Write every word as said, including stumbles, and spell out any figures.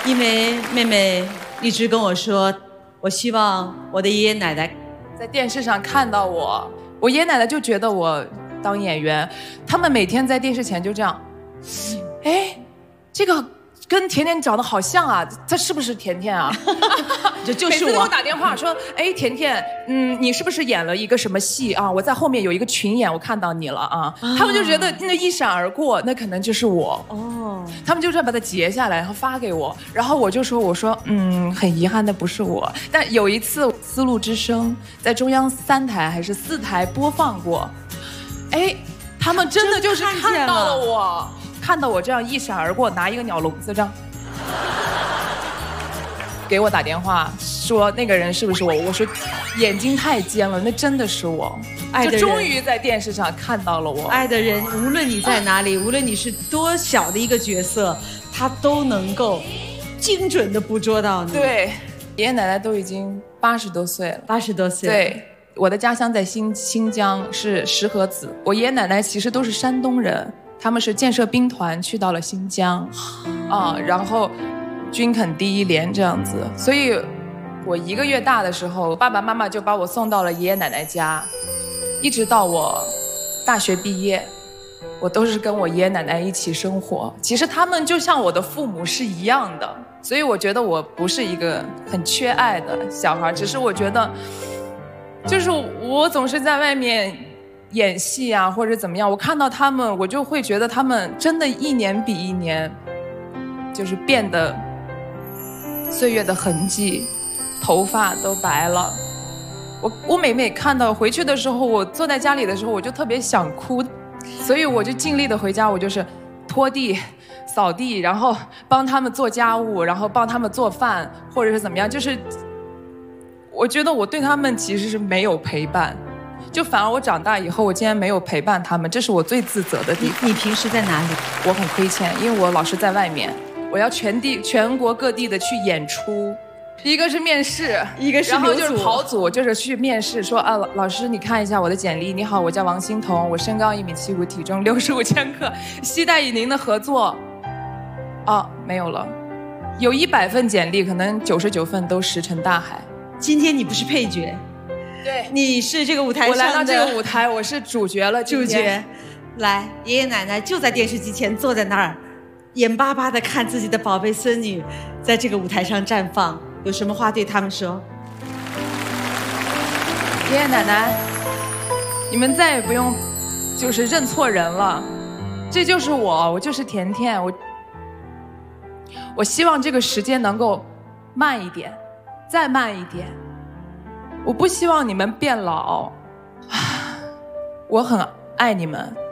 因为妹妹一直跟我说，我希望我的爷爷奶奶在电视上看到我，我爷爷奶奶就觉得我当演员，他们每天在电视前就这样，哎，这个跟甜甜长得好像啊，这是不是甜甜啊？ 这就是我。 每次给我打电话说，哎，甜甜，嗯，你是不是演了一个什么戏啊？我在后面有一个群演，我看到你了啊。啊他们就觉得那一闪而过，那可能就是我。哦，他们就这样把它截下来，然后发给我，然后我就说，我说，嗯，很遗憾的不是我。但有一次《丝路之声》在中央三台还是四台播放过，哎，他们真的就是看到了我，看到我这样一闪而过，拿一个鸟笼子这样。给我打电话说那个人是不是我？我说眼睛太尖了，那真的是我。爱的人就终于在电视上看到了我。 爱的人，无论你在哪里，无论你是多小的一个角色，他都能够精准的捕捉到你。 对，爷爷奶奶都已经八十多岁了， 八十多岁。 对，我的家乡在新新疆，是石河子。我爷爷奶奶其实都是山东人，他们是建设兵团去到了新疆，啊，然后。军垦第一连这样子，所以我一个月大的时候，爸爸妈妈就把我送到了爷爷奶奶家，一直到我大学毕业，我都是跟我爷爷奶奶一起生活。其实他们就像我的父母是一样的，所以我觉得我不是一个很缺爱的小孩，只是我觉得，就是我总是在外面演戏啊，或者怎么样，我看到他们，我就会觉得他们真的一年比一年，就是变得。岁月的痕迹，头发都白了。我我每每看到回去的时候，我坐在家里的时候，我就特别想哭，所以我就尽力的回家，我就是拖地、扫地，然后帮他们做家务，然后帮他们做饭，或者是怎么样。就是我觉得我对他们其实是没有陪伴，就反而我长大以后，我竟然没有陪伴他们，这是我最自责的地方。 你, 你平时在哪里？ 我很亏欠，因为我老是在外面。我要全地全国各地的去演出，一个是面试， 一个是然后就是跑组，就是去面试，说啊，老师你看一下我的简历，你好，我叫王欣彤，我身高一米七五，体重六十五千克，期待与您的合作。哦，没有了，有一百份简历，可能九十九份都石沉大海。 今天你不是配角， 对， 你是这个舞台上的， 我来到这个舞台，我是主角了， 主角。来，爷爷奶奶就在电视机前坐在那儿。眼巴巴地看自己的宝贝孙女在这个舞台上绽放，有什么话对他们说？ 爷爷奶奶，你们再也不用就是认错人了，这就是我，我就是甜甜，我我希望这个时间能够慢一点，再慢一点，我不希望你们变老，我很爱你们。